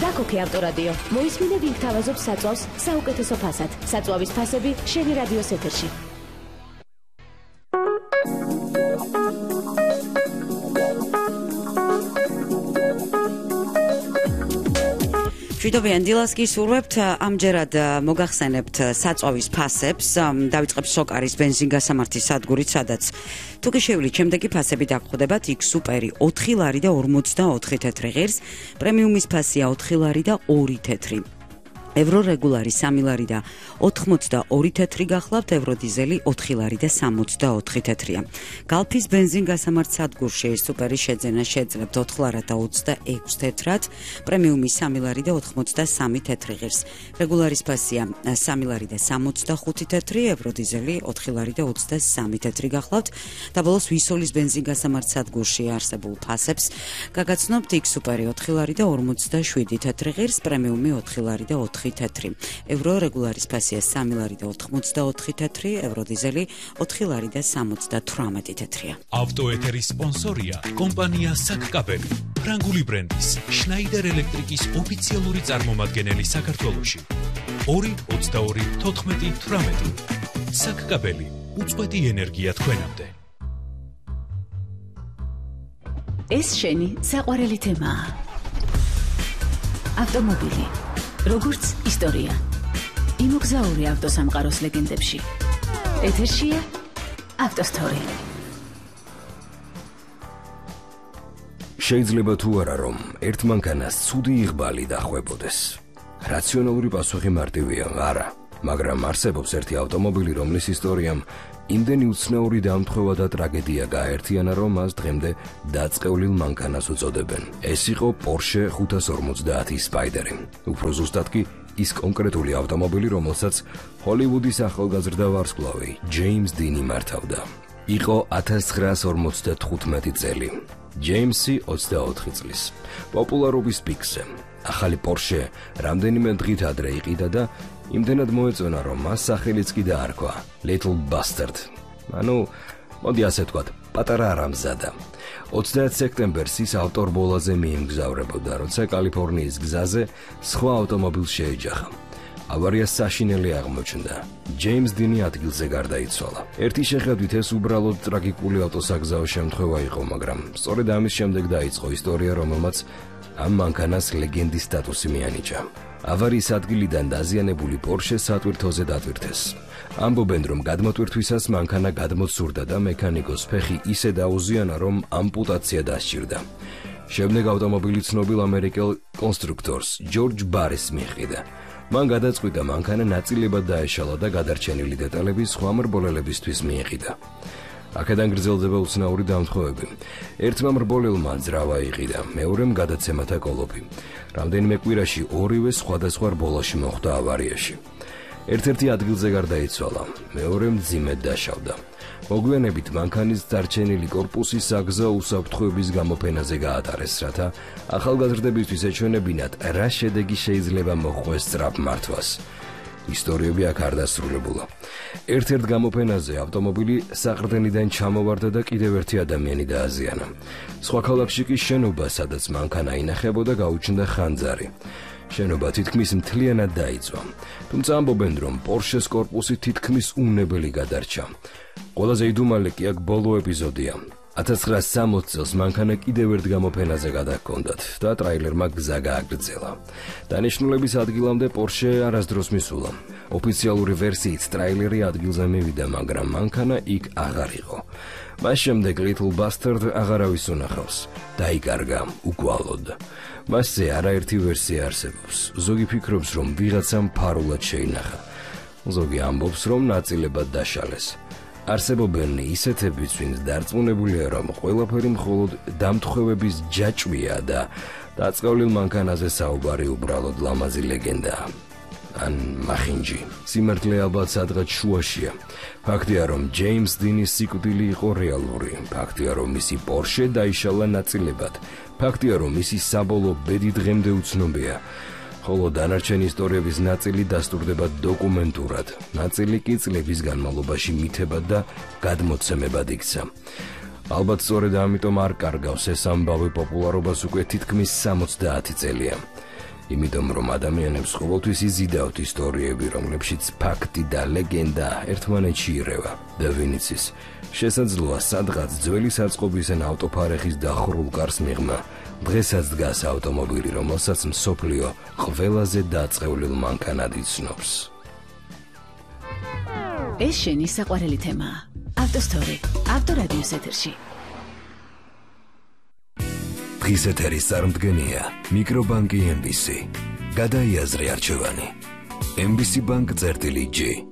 დაკოქე ავტორადიო. მოისმინე ვინ გთავაზობს საწვავს საუკეთესო ფასად. საწვავის ფასები შენი რადიოს ეთერში. მშვიდობიან დილას გისურვებთ, ამჯერად მოგახსენებთ საწვავის ფასებს, დავიწყებ სოკარის ბენზინგასამართის სადგურით, სადაც თუ გიშევლით შემდეგი ფასები დაგხვდებათ, იქ სუპერი 4 ლარი და 44 თეთრი ღირს, პრემიუმის ფასია 4 ლარი და 2 თეთრი. ევრო რეგულარი 3 ლარი და 82 თეთრი გახლავთ, ევრო დიზელი 4 ლარი და 64 თეთრია. გალფის ბენზინგასამართ სადგურში სუპერი შეძენა შეძლებთ 4 ლარი და 26 თეთრად, პრემიუმი 3 ლარი და 83 თეთრი ღირს. რეგულარის ფასია 3 ლარი და 65 თეთრი, ევრო დიზელი 4 ლარი და 23 თეთრი გახლავთ. და ბოლოს ვისოლის ბენზინგასამართ სადგურში არსებულ ფასებს გაგაცნობთ, იქ სუპერი 4 ლარი და 47 თეთრი ღირს, პრემიუმი 4 ლარი და 4 თეთრი. ევრო რეგულარის ფასია 3 ლარი და 84 თეთრი, ევრო დიზელი 4 ლარი და 78 თეთრია. ავტოეთერის სპონსორია კომპანია საკკაბელი, ფრანგული ბრენდის შნაიდერ ელექტრიკის ოფიციალური წარმომადგენელი საქართველოში. 2-22-14-18 საკკაბელი, უწყვეტი ენერგია თქვენამდე. ეს შენი საყვარელი თემაა. ავტომობილი როგორც ისტორია. იმოგზაური ავტოსამყაროს ლეგენდებში. ეთერშია ავტოსტორი. შეიძლება თუ არა რომ ერთ მანქანას ცუდი იღბალი დახვებოდეს. რაციონალური პასუხი მარტივია, არა, მაგრამ არსებობს ერთი ავტომობილი, რომლის ისტორიამ იმდენი უცნაური დამთხოვა და ტრაგედია გააერთიანა, რომ მას დღემდე დაწყევლილ მანქანას უწოდებენ. ეს იყო Porsche 550 Spyderi. უფრო ზუსტად კი ის კონკრეტული ავტომობილი, რომელსაც ჰოლივუდის ახალგაზრდა ვარსკვლავი ჯეიმს დინი მართავდა. იყო 1955 წელი. ჯეიმსი 24 წლის. პოპულარობის პიკზე. ახალი Porsche რამდენიმე დღით ადრე იყიდა და იმდენად მოეწონა, რომ მას სახელიც კი დაარქვა Little Bastard. ანუ, მოდი ასე ვთქვათ, პატარა არამზადა. 30 სექტემბერს ის ავტორბოლაზე მიემგზავრებოდა, როცა კალიფორნიის გზაზე სხვა ავტომობილს შეეჯახა. ავარიას საშინელი აღმოჩნდა. ჯეიმს დინი ადგილზე გარდაიცვალა. ერთი შეხედვით ეს უბრალოდ ტრაგიკული ავტოსაგზაო შემთხვევა იყო, მაგრამ სწორედ ამის შემდეგ დაიწყო ისტორია, რომელმაც ამ მანქანას ლეგენდის სტატუსი მიანიჭა. ავარიის ადგილიდან დაზიანებული Porsche სატვირთოზე დატვირთეს. ამბობენ, რომ გადმოტვირთვისას მანქანა გადმოცურდა და მექანიკოს ფეხი ისე დაუზიანა, რომ ამპუტაცია დასჭირდა. შემდეგ ავტომობილი ცნობილ ამერიკელ კონსტრუქტორს ჯორჯ ბარის მიჰყიდა. მან გადაწყვიტა მანქანა ნაწილებად დაეშალა და გადარჩენილი დეტალები სხვა მრბოლელებისთვის მიეყიდა. აქედან გრძელდება უცნაური დამთხოვები. ერთმა მრბოლელმა ძრავა იყიდა, მეორემ გადაცემათა კოლოფი. რამდენიმე კვირაში ორივე სხვადასხვა რბოლაში მოხვდა ავარიაში. ერთ-ერთი ადგილზე გარდაიცვალა, მეორე მძიმედ დაშავდა. მოგვიანებით მანქანის დარჩენილი კორპუსის საგზაო უსაფრთხოების გამოფენაზე გაატარეს, რათა ახალგაზრდებისთვის ეჩვენებინათ, რა შედეგი შეიძლება მოჰყვეს სწრაფ მართვას. ისტორიები აქ არ დასრულებულა. ერთ-ერთ გამოფენაზე ავტომობილი საყრდენიდან ჩამოვარდა და კიდევ ერთი ადამიანი დააზიანა. სხვა ქალაქში კი შენობა, სადაც მანქანა ინახებოდა, გაუჩნდა ხანძარი. შენობა თითქმის მთლიანად დაიწვა. თუმცა ამბობენ, რომ Porsche-ს კორპუსი თითქმის უნებელი გადარჩა. ყველაზე იდუმალი კი აქ ბოლო ეპიზოდია. 1960 წელს მანქანა კიდევ ერთ გამოფენაზე გადაჰქონდათ და ტრაილერმა გზა გააგრძელა. დანიშნულების ადგილამდე Porsche არასდროს მისულა. ოფიციალური ვერსიით ტრაილერი ადგილზე მივიდა, მაგრამ მანქანა იქ აღარ იყო. მას შემდეგ Little Bastard აღარავის უნახავს. დაიკარგა უკვალოდ. მასზე არაერთი ვერსია არსებობს. ზოგი ფიქრობს, რომ ვიღაცამ ფარულად შეინახა. ზოგი ამბობს, რომ ნაწილებად დაშალეს. არსებობენ ისეთებიც, ვინც დარწმუნებულია, რომ ყველაფერი მხოლოდ დამთხოვების ჯაჭვია და დაწყევლილ მანქანაზე საუბარი უბრალოდ ლამაზი ლეგენდაა. ან მახინჯი. სიმართლე ალბათ სადღაც შუაშია. ფაქტია, რომ ჯეიმს დინის სიკვდილი იყო რეალური. ფაქტია, რომ მისი Porsche დაიშალა ნაწილებად. ფაქტია, რომ მისი საბოლოო ბედი დღემდე უცნობია. ხოლო დანარჩენი ისტორიების ნაწილი დასტურდება დოკუმენტურად. ნაწილი კი წლების განმავლობაში მითებად და გადმოცემებად იქცა. ალბათ სწორედ ამიტომ არ კარგავს ეს ამბავი პოპულარობას უკვე თითქმის 70 წელია. იმიტომ რომ ადამიანებს ყოველთვის იზიდავთ ისტორიები, რომლებშიც ფაქტი და ლეგენდა ერთმანეთში ირევა. და ვინც ის შესაძლოა სადღაც ძველი საწყობის ან ავტოფარეხის დახურულ კარს მიღმა, დღესაც დგას ავტომობილი, რომელსაც მსოფლიო ყველაზე დაწყევლილ მანქანად იცნობს. ეს შენი საყვარელი თემაა. ავტოსტორი, ავტორადიოს ეთერში. დღის ეთერის წარმდგენია მიკრობანკი MBC. გადაიაზრე არჩევანი. MBC Bank წერტილი G.